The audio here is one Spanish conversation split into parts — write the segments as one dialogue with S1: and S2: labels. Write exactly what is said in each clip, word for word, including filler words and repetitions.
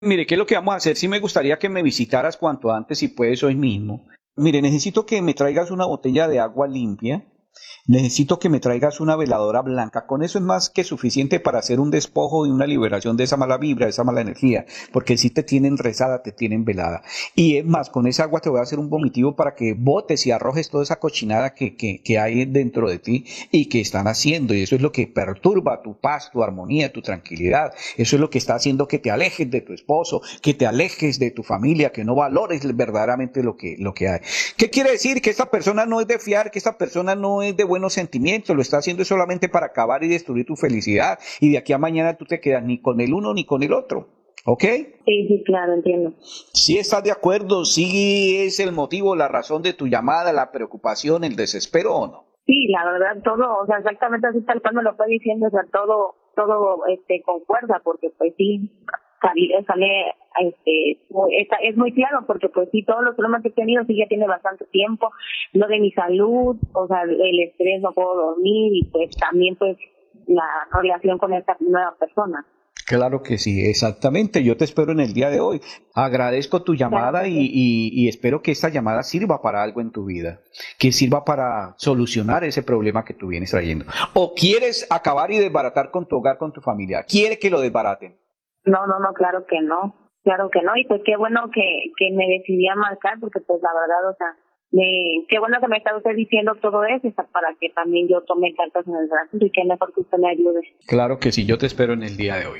S1: Mire, ¿qué es lo que vamos a hacer? Sí me gustaría que me visitaras cuanto antes, si puedes hoy mismo. Mire, necesito que me traigas una botella de agua limpia. Necesito que me traigas una veladora blanca. Con eso es más que suficiente para hacer un despojo y una liberación de esa mala vibra, de esa mala energía. Porque si te tienen rezada, te tienen velada. Y es más, con esa agua te voy a hacer un vomitivo para que botes y arrojes toda esa cochinada que, que, que hay dentro de ti y que están haciendo. Y eso es lo que perturba tu paz, tu armonía, tu tranquilidad. Eso es lo que está haciendo que te alejes de tu esposo, que te alejes de tu familia, que no valores verdaderamente lo que, lo que hay. ¿Qué quiere decir? Que esta persona no es de fiar, que esta persona no es de buenos sentimientos, lo está haciendo solamente para acabar y destruir tu felicidad, y de aquí a mañana tú te quedas ni con el uno ni con el otro, ¿ok?
S2: Sí, sí, claro, entiendo.
S1: Si estás de acuerdo, si es el motivo, la razón de tu llamada, la preocupación, el desespero o no.
S2: Sí, la verdad, todo, o sea, exactamente así tal cual me lo fue diciendo, o sea, todo, todo, este, concuerda, porque pues sí, sale, sale este, muy- está- es muy claro, porque pues sí, todos los problemas que he tenido, sí, ya tiene bastante tiempo, lo de mi salud, o sea, el estrés, no puedo dormir, y pues también pues la relación con esta nueva persona.
S1: Claro que sí, exactamente. Yo te espero en el día de hoy. Agradezco tu
S2: Claro
S1: llamada
S2: que
S1: y,
S2: sí.
S1: y, y espero que esta llamada sirva para algo en tu vida, que sirva para solucionar ese problema que tú vienes trayendo. ¿O quieres acabar y desbaratar con tu hogar, con tu familia? ¿Quiere que lo desbaraten?
S2: No, no, no, claro que no, claro que no, y pues qué bueno que, que me decidí a marcar, porque pues la verdad, o sea, me, qué bueno que me está usted diciendo todo eso, o sea, para que también yo tome cartas en el brazo, y qué mejor que usted me ayude.
S1: Claro que sí, yo te espero en el día de hoy.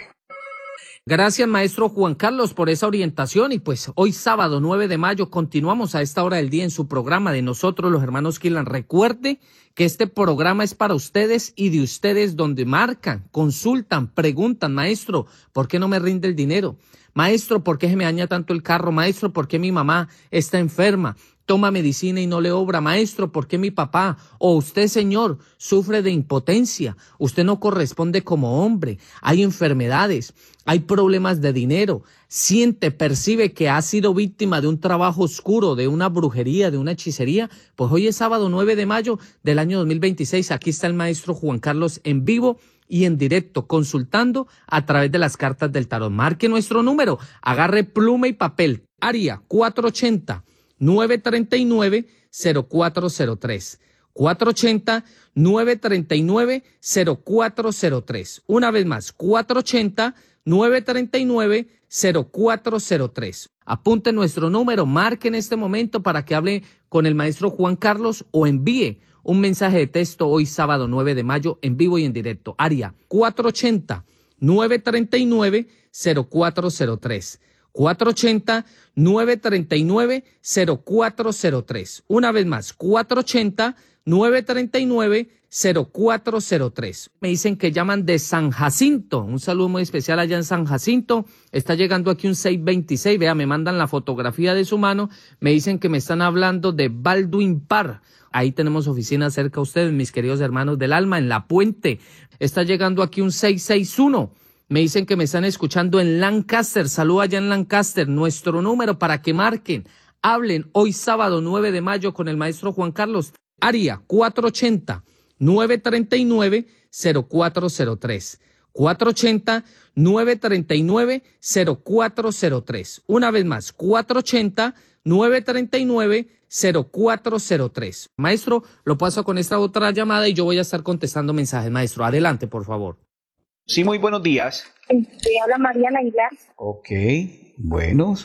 S3: Gracias, maestro Juan Carlos, por esa orientación. Y pues hoy sábado nueve de mayo continuamos a esta hora del día en su programa de nosotros, los hermanos Kilan. Recuerde que este programa es para ustedes y de ustedes, donde marcan, consultan, preguntan: maestro, ¿por qué no me rinde el dinero? Maestro, ¿por qué se me daña tanto el carro? Maestro, ¿por qué mi mamá está enferma? Toma medicina y no le obra. Maestro, ¿por qué mi papá o usted, señor, sufre de impotencia? Usted no corresponde como hombre. Hay enfermedades, hay problemas de dinero. Siente, percibe que ha sido víctima de un trabajo oscuro, de una brujería, de una hechicería. Pues hoy es sábado nueve de mayo del año dos mil veintiséis. Aquí está el maestro Juan Carlos en vivo y en directo, consultando a través de las cartas del tarot. Marque nuestro número, agarre pluma y papel. Área cuatro ochenta, nueve treinta y nueve, cero cuatro cero tres. cuatro ochenta, nueve treinta y nueve, cero cuatro cero tres. Una vez más, cuatro ochenta, nueve treinta y nueve, cero cuatro cero tres. Apunte nuestro número, marque en este momento para que hable con el maestro Juan Carlos o envíe un mensaje de texto hoy sábado nueve de mayo en vivo y en directo. Área cuatro ochenta, nueve treinta y nueve, cero cuatro cero tres. cuatro ochenta, nueve treinta y nueve, cero cuatro cero tres. Una vez más, cuatro ochenta, nueve treinta y nueve, cero cuatro cero tres. Me dicen que llaman de San Jacinto. Un saludo muy especial allá en San Jacinto. Está llegando aquí un seiscientos veintiséis. Vea, me mandan la fotografía de su mano. Me dicen que me están hablando de Baldwin Park. Ahí tenemos oficina cerca a ustedes, mis queridos hermanos del alma, en La Puente. Está llegando aquí un seiscientos sesenta y uno. Me dicen que me están escuchando en Lancaster. Saludo allá en Lancaster. Nuestro número para que marquen, hablen hoy sábado nueve de mayo con el maestro Juan Carlos. Área cuatro ochenta, nueve treinta y nueve, cero cuatro cero tres. cuatro ochenta, nueve treinta y nueve, cero cuatro cero tres. Una vez más, cuatro ochenta, nueve treinta y nueve, cero cuatro cero tres. Maestro, lo paso con esta otra llamada y yo voy a estar contestando mensajes. Maestro, adelante, por favor.
S1: Sí, muy buenos días.
S2: Este, habla Mariana Aguilar.
S1: Ok, buenos.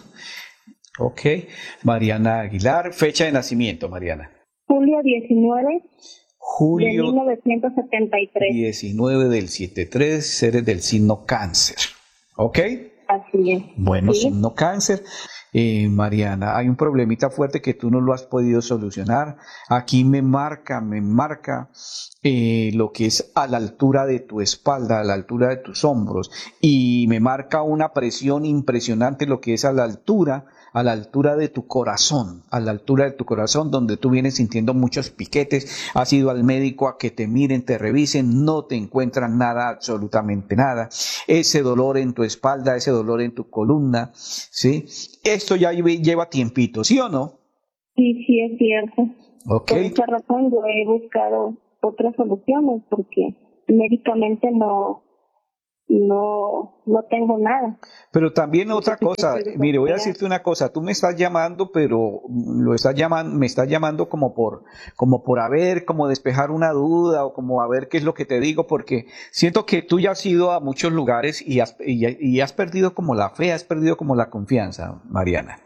S1: Ok, Mariana Aguilar, fecha de nacimiento, Mariana.
S2: Julio diecinueve de
S1: Julio
S2: mil novecientos setenta y tres.
S1: diecinueve del setenta y tres, eres del signo cáncer. ¿Ok?
S2: Así es.
S1: Bueno,
S2: Sí.
S1: signo cáncer. Eh, Mariana, hay un problemita fuerte que tú no lo has podido solucionar. Aquí me marca, me marca eh, lo que es a la altura de tu espalda, a la altura de tus hombros, y me marca una presión impresionante lo que es a la altura, a la altura de tu corazón, a la altura de tu corazón, donde tú vienes sintiendo muchos piquetes. Has ido al médico a que te miren, te revisen, no te encuentran nada, absolutamente nada. Ese dolor en tu espalda, ese dolor en tu columna, ¿sí? Esto ya lleva tiempito, ¿sí o no?
S2: Sí, sí, es cierto.
S1: Ok.
S2: Por esa razón yo he buscado otras soluciones, porque médicamente no, no, no tengo nada.
S1: Pero también otra cosa, mire, voy a decirte una cosa, tú me estás llamando, pero lo estás llamando, me estás llamando como por, como por a ver, como despejar una duda o como a ver qué es lo que te digo, porque siento que tú ya has ido a muchos lugares y has, y, y has perdido como la fe, has perdido como la confianza, Mariana.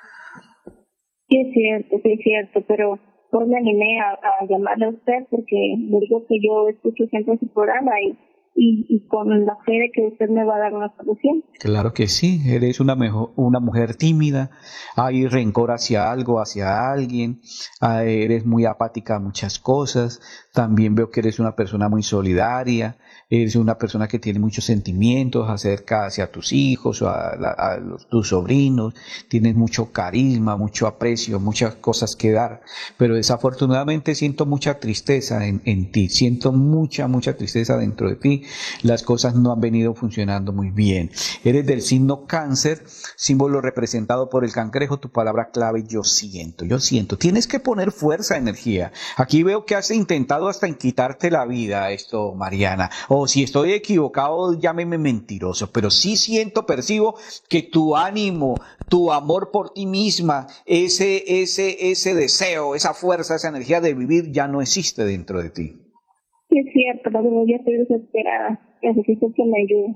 S2: Sí, es cierto, sí es cierto, pero pues me animé a, a llamarle a usted porque le digo que yo escucho siempre su programa y Y, y con la fe de que usted me va a dar una solución.
S1: Claro que sí, eres una, mejor, una mujer tímida, hay rencor hacia algo, hacia alguien, eres muy apática a muchas cosas, también veo que eres una persona muy solidaria, eres una persona que tiene muchos sentimientos acerca hacia tus hijos o a, a, a los, tus sobrinos, tienes mucho carisma, mucho aprecio, muchas cosas que dar, pero desafortunadamente siento mucha tristeza en, en ti, siento mucha, mucha tristeza dentro de ti. Las cosas no han venido funcionando muy bien. Eres del signo Cáncer, símbolo representado por el cangrejo, tu palabra clave, yo siento, yo siento. Tienes que poner fuerza, energía. Aquí veo que has intentado hasta en quitarte la vida esto, Mariana. O si estoy equivocado, llámeme mentiroso, pero sí siento, percibo que tu ánimo, tu amor por ti misma, ese, ese, ese deseo, esa fuerza, esa energía de vivir ya no existe dentro de ti.
S2: Sí, es cierto, pero yo estoy desesperada. Necesito que me ayude.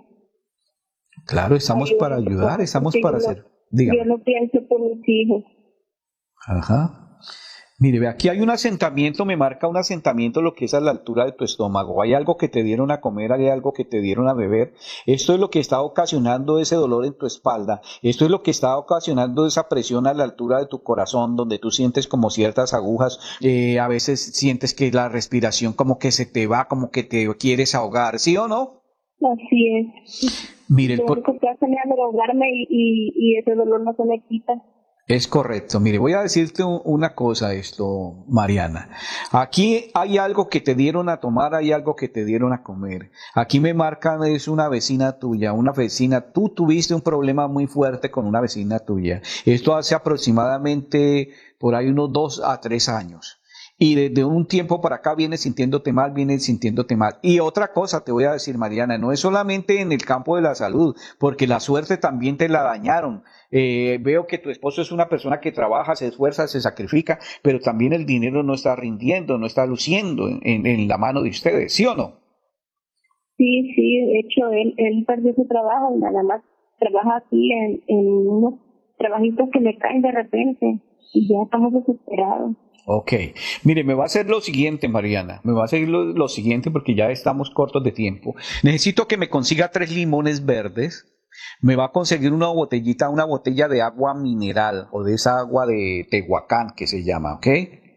S1: Claro, estamos
S2: Ayude,
S1: para ayudar, estamos para
S2: yo
S1: hacer.
S2: No,
S1: Dígame.
S2: yo no pienso por mis hijos.
S1: Ajá. Mire, ve, aquí hay un asentamiento, me marca un asentamiento lo que es a la altura de tu estómago. Hay algo que te dieron a comer, hay algo que te dieron a beber. Esto es lo que está ocasionando ese dolor en tu espalda. Esto es lo que está ocasionando esa presión a la altura de tu corazón, donde tú sientes como ciertas agujas. Eh, a veces sientes que la respiración como que se te va, como que te quieres ahogar, ¿sí o no?
S2: Así es.
S1: Mire, el
S2: lo único que hace es ahogarme y, y, y ese dolor no se me quita.
S1: Es correcto. Mire, voy a decirte una cosa esto, Mariana. Aquí hay algo que te dieron a tomar, hay algo que te dieron a comer. Aquí me marcan, es una vecina tuya, una vecina, tú tuviste un problema muy fuerte con una vecina tuya. Esto hace aproximadamente por ahí unos dos a tres años. Y desde un tiempo para acá vienes sintiéndote mal, vienes sintiéndote mal. Y otra cosa te voy a decir, Mariana, no es solamente en el campo de la salud, porque la suerte también te la dañaron. Eh, veo que tu esposo es una persona que trabaja, se esfuerza, se sacrifica, pero también el dinero no está rindiendo, no está luciendo en, en, en la mano de ustedes, ¿sí o no?
S2: Sí, sí, de hecho él, él perdió su trabajo y nada más trabaja aquí en, en unos trabajitos que le caen de repente y ya estamos desesperados.
S1: Ok, mire, me va a hacer lo siguiente, Mariana, me va a hacer lo, lo siguiente porque ya estamos cortos de tiempo. Necesito que me consiga tres limones verdes, me va a conseguir una botellita, una botella de agua mineral o de esa agua de Tehuacán que se llama, ¿ok?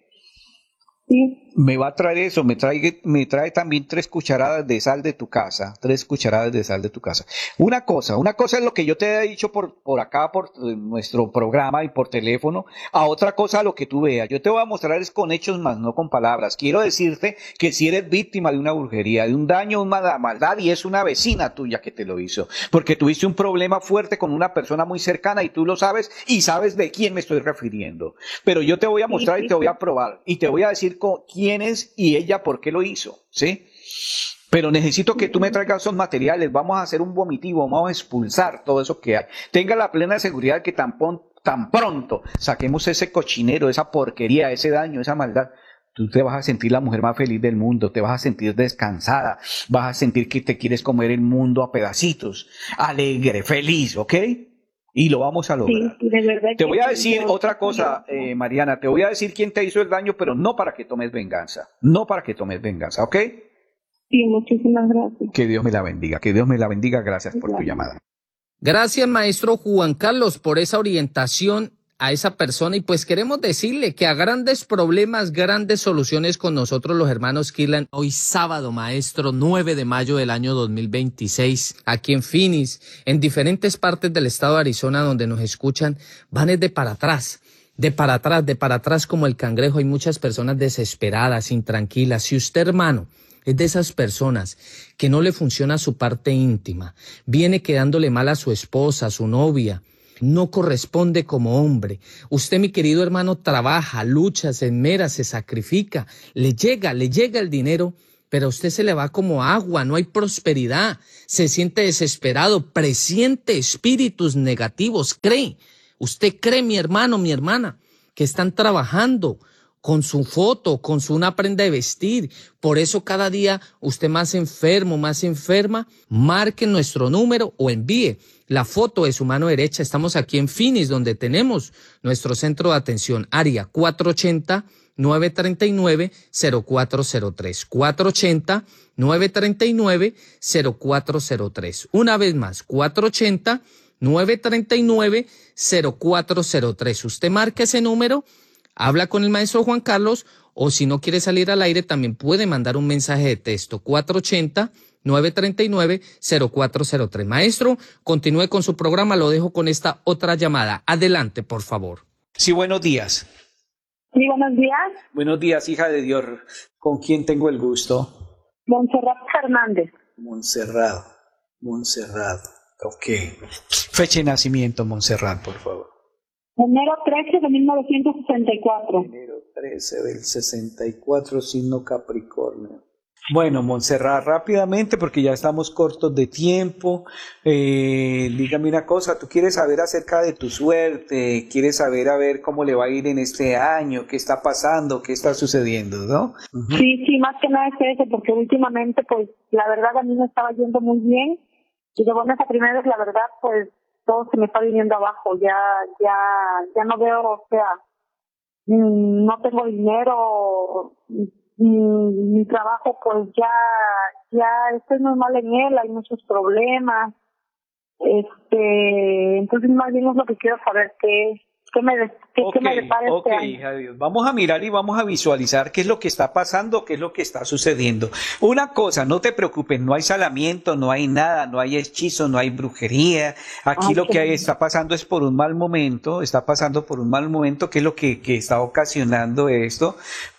S2: Sí.
S1: Me va a traer eso, me trae, me trae también tres cucharadas de sal de tu casa, tres cucharadas de sal de tu casa. Una cosa, una cosa es lo que yo te he dicho por, por acá, por nuestro programa y por teléfono, a otra cosa lo que tú veas. Yo te voy a mostrar es con hechos más, no con palabras. Quiero decirte que si eres víctima de una brujería, de un daño, una maldad, y es una vecina tuya que te lo hizo, porque tuviste un problema fuerte con una persona muy cercana y tú lo sabes y sabes de quién me estoy refiriendo. Pero yo te voy a mostrar sí, sí, y te voy a probar y te voy a decir con quién es y ella por qué lo hizo, ¿sí? Pero necesito que tú me traigas esos materiales, vamos a hacer un vomitivo, vamos a expulsar todo eso que hay. Tenga la plena seguridad de que tan, tan pronto saquemos ese cochinero, esa porquería, ese daño, esa maldad, tú te vas a sentir la mujer más feliz del mundo, te vas a sentir descansada, vas a sentir que te quieres comer el mundo a pedacitos, alegre, feliz, ¿ok? Y lo vamos a lograr.
S2: Sí, de verdad
S1: te voy a decir
S2: yo,
S1: otra cosa, eh, Mariana, te voy a decir quién te hizo el daño, pero no para que tomes venganza, no para que tomes venganza, ¿ok?
S2: Sí, muchísimas gracias.
S1: Que Dios me la bendiga, que Dios me la bendiga, gracias por tu llamada.
S3: Gracias, maestro Juan Carlos, por esa orientación a esa persona y pues queremos decirle que a grandes problemas, grandes soluciones con nosotros los hermanos Kirlan. Hoy sábado, maestro, nueve de mayo del año dos mil veintiséis, aquí en Phoenix, en diferentes partes del estado de Arizona donde nos escuchan, van es de para atrás. De para atrás, de para atrás como el cangrejo. Hay muchas personas desesperadas, intranquilas. Si usted, hermano, es de esas personas que no le funciona su parte íntima, viene quedándole mal a su esposa, a su novia, no corresponde como hombre. Usted, mi querido hermano, trabaja, lucha, se esmera, se sacrifica, le llega, le llega el dinero, pero a usted se le va como agua, no hay prosperidad, se siente desesperado, presiente espíritus negativos, cree, usted cree, mi hermano, mi hermana, que están trabajando con su foto, con su una prenda de vestir. Por eso cada día usted más enfermo, más enferma, marque nuestro número o envíe la foto de su mano derecha. Estamos aquí en Phoenix, donde tenemos nuestro centro de atención, área cuatro ochenta, nueve treinta y nueve, cero cuatro cero tres. cuatro ochenta, nueve treinta y nueve, cero cuatro cero tres. Una vez más, cuatro ochenta, nueve treinta y nueve, cero cuatro cero tres. Usted marca ese número, habla con el maestro Juan Carlos, o si no quiere salir al aire, también puede mandar un mensaje de texto, cuatro ochenta, nueve treinta y nueve, cero cuatro cero tres. Maestro, continúe con su programa, lo dejo con esta otra llamada. Adelante, por favor.
S1: Sí, buenos días.
S2: Sí, buenos días.
S1: Buenos días, hija de Dios. ¿Con quién tengo el gusto?
S2: Montserrat Fernández.
S1: Montserrat. Montserrat. Ok. Fecha de nacimiento, Montserrat, por favor.
S2: Enero trece de mil novecientos sesenta y cuatro.
S1: Enero trece del sesenta y cuatro, signo Capricornio. Bueno, Montserrat, rápidamente, porque ya estamos cortos de tiempo, eh, dígame una cosa, ¿tú quieres saber acerca de tu suerte? ¿Quieres saber a ver cómo le va a ir en este año? ¿Qué está pasando? ¿Qué está sucediendo? ¿No? Uh-huh.
S2: Sí, sí, más que nada es eso, porque últimamente, pues, la verdad a mí me estaba yendo muy bien, y de buenas a primeras, la verdad, pues, todo se me está viniendo abajo, ya, ya, ya no veo, o sea, no tengo dinero, mi trabajo pues ya, ya estoy muy mal en él, hay muchos problemas, este, entonces más bien es lo que quiero saber, qué, qué me, qué,
S1: okay,
S2: qué me depara
S1: okay,
S2: este año.
S1: Hija de Dios. Vamos a mirar y vamos a visualizar qué es lo que está pasando, qué es lo que está sucediendo. Una cosa, no te preocupes, no hay salamiento, no hay nada, no hay hechizo, no hay brujería. Aquí okay. Lo que hay, está pasando es por un mal momento, está pasando por un mal momento, que es lo que, que está ocasionando esto,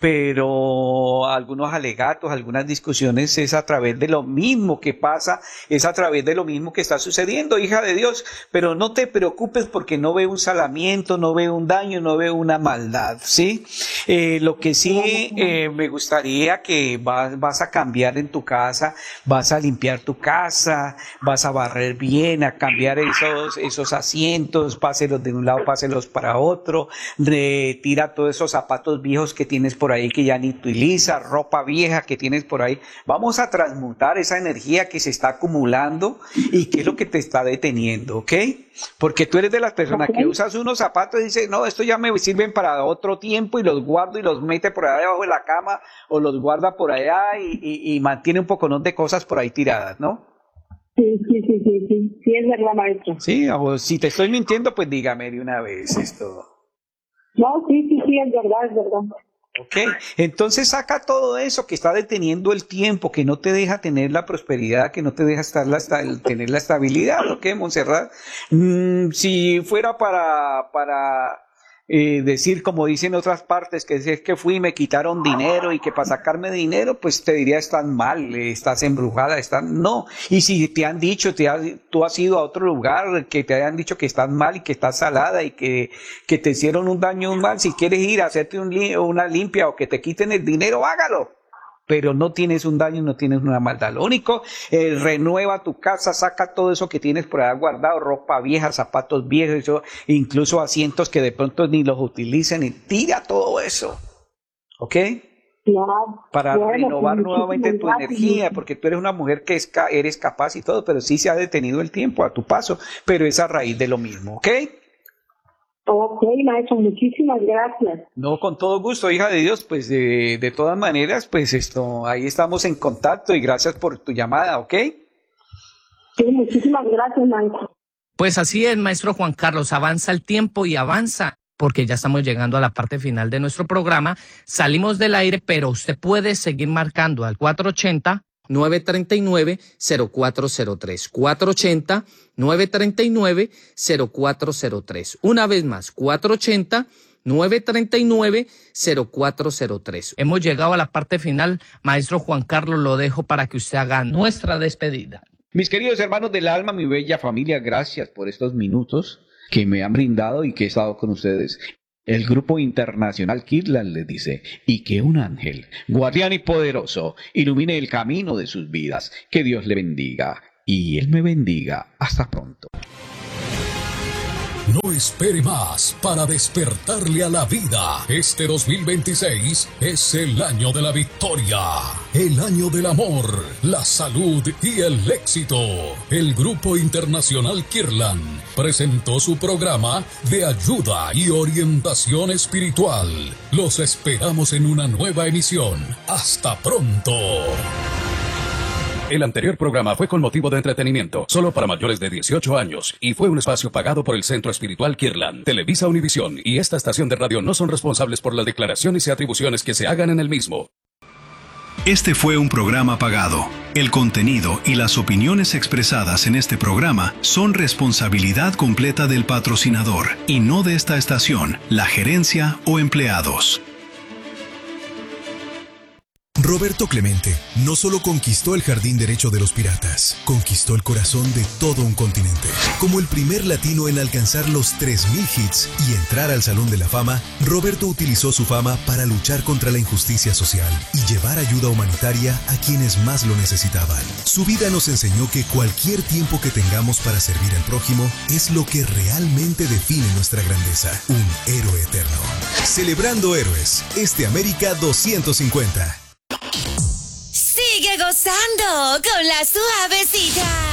S1: pero algunos alegatos, algunas discusiones es a través de lo mismo que pasa, es a través de lo mismo que está sucediendo, hija de Dios, pero no te preocupes porque no veo un salamiento, no veo un daño, no veo una maldad, ¿sí? Eh, lo que sí eh, me gustaría que vas, vas a cambiar en tu casa, vas a limpiar tu casa, vas a barrer bien, a cambiar esos, esos asientos, páselos de un lado, páselos para otro, retira todos esos zapatos viejos que tienes por ahí que ya ni utilizas, ropa vieja que tienes por ahí. Vamos a transmutar esa energía que se está acumulando y qué es lo que te está deteniendo, ¿ok? Porque tú eres de las personas okay. que usas unos zapatos y dices, no, esto ya me sirven para otro tiempo y los guardo y los mete por allá debajo de la cama o los guarda por allá y, y, y mantiene un poco de cosas por ahí tiradas, ¿no?
S2: Sí, sí, sí, sí, sí, sí, es verdad, maestro.
S1: Sí, o si te estoy mintiendo, pues dígame de una vez esto.
S2: No, sí, sí, sí, es verdad, es verdad.
S1: Ok, entonces saca todo eso que está deteniendo el tiempo, que no te deja tener la prosperidad, que no te deja estar la, tener la estabilidad, ¿ok, Montserrat? Mm, si fuera para, para eh, decir, como dicen otras partes, que es que fui y me quitaron dinero y que para sacarme dinero, pues te diría, estás mal, estás embrujada, estás... No, y si te han dicho, te has, tú has ido a otro lugar, que te hayan dicho que estás mal y que estás salada y que, que te hicieron un daño, un mal, si quieres ir a hacerte un, una limpia o que te quiten el dinero, hágalo. Pero no tienes un daño, no tienes una maldad. Lo único, eh, renueva tu casa, saca todo eso que tienes por allá guardado, ropa vieja, zapatos viejos, eso, incluso asientos que de pronto ni los utilicen, y tira todo eso. ¿Ok?
S2: Claro.
S1: Para
S2: bueno,
S1: renovar
S2: sí,
S1: nuevamente tu
S2: gracias.
S1: energía, porque tú eres una mujer que es ca eres capaz y todo, pero sí se ha detenido el tiempo a tu paso, pero es a raíz de lo mismo. ¿Ok?
S2: Ok, maestro, muchísimas gracias.
S1: No, con todo gusto, hija de Dios, pues de, de todas maneras, pues esto, ahí estamos en contacto y gracias por tu llamada, ¿ok?
S2: Sí, muchísimas gracias, maestro.
S3: Pues así es, maestro Juan Carlos, avanza el tiempo y avanza, porque ya estamos llegando a la parte final de nuestro programa, salimos del aire, pero usted puede seguir marcando al cuatro ochenta, nueve treinta y nueve, cero cuatro cero tres, cuatro ochenta, nueve treinta y nueve, cero cuatro cero tres. Una vez más, cuatro ochenta, nueve treinta y nueve, cero cuatro cero tres. Hemos llegado a la parte final. Maestro Juan Carlos, lo dejo para que usted haga nuestra despedida.
S1: Mis queridos hermanos del alma, mi bella familia, gracias por estos minutos que me han brindado y que he estado con ustedes. El Grupo Internacional Kirtland les dice, y que un ángel, guardián y poderoso, ilumine el camino de sus vidas. Que Dios le bendiga, y Él me bendiga. Hasta pronto.
S4: No espere más para despertarle a la vida. Este dos mil veintiséis es el año de la victoria, el año del amor, la salud y el éxito. El Grupo Internacional Kirtland presentó su programa de ayuda y orientación espiritual. Los esperamos en una nueva emisión. Hasta pronto. El anterior programa fue con motivo de entretenimiento, solo para mayores de dieciocho años, y fue un espacio pagado por el Centro Espiritual Kirtland. Televisa Univisión y esta estación de radio no son responsables por las declaraciones y atribuciones que se hagan en el mismo.
S5: Este fue un programa pagado. El contenido y las opiniones expresadas en este programa son responsabilidad completa del patrocinador y no de esta estación, la gerencia o empleados.
S6: Roberto Clemente no solo conquistó el jardín derecho de los piratas, conquistó el corazón de todo un continente. Como el primer latino en alcanzar los tres mil hits y entrar al Salón de la Fama, Roberto utilizó su fama para luchar contra la injusticia social y llevar ayuda humanitaria a quienes más lo necesitaban. Su vida nos enseñó que cualquier tiempo que tengamos para servir al prójimo es lo que realmente define nuestra grandeza, un héroe eterno. Celebrando héroes, este América doscientos cincuenta.
S7: Sigue gozando con la suavecita.